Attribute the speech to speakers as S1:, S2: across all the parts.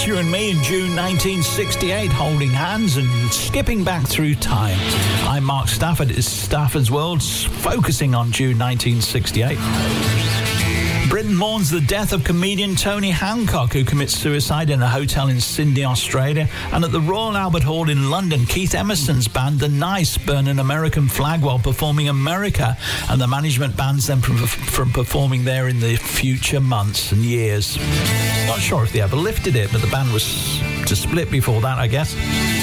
S1: Just You and Me in June 1968, holding hands and skipping back through time. I'm Mark Stafford. It's Stafford's World, focusing on June 1968. Britain mourns the death of comedian Tony Hancock, who commits suicide in a hotel in Sydney, Australia. And at the Royal Albert Hall in London, Keith Emerson's band, The Nice, burn an American flag while performing America, and the management bans them from performing there in the future months and years. Not sure if they ever lifted it, but the band was to split before that, I guess.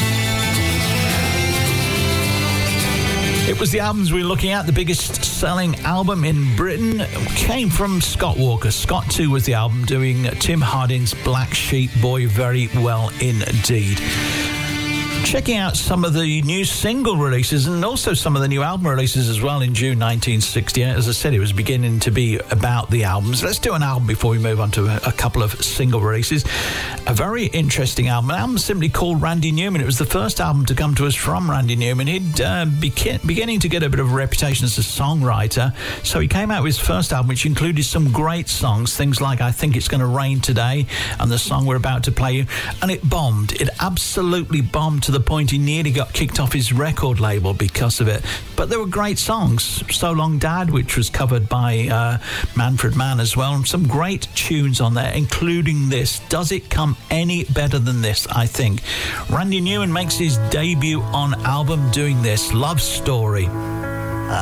S1: It was the albums we were looking at. The biggest selling album in Britain came from Scott Walker. Scott 2 was the album, doing Tim Harding's Black Sheep Boy very well indeed. Checking out some of the new single releases and also some of the new album releases as well in June 1968. As I said, it was beginning to be about the albums. Let's do an album before we move on to a couple of single releases. A very interesting album. An album simply called Randy Newman. It was the first album to come to us from Randy Newman. He'd beginning to get a bit of a reputation as a songwriter. So he came out with his first album, which included some great songs, things like I Think It's Gonna Rain Today and the song we're about to play. And it bombed. It absolutely bombed to the point he nearly got kicked off his record label because of it. But there were great songs. So Long Dad, which was covered by Manfred Mann as well, and some great tunes on there, including this. Does it come any better than this, I think? Randy Newman makes his debut on album doing this, Love Story.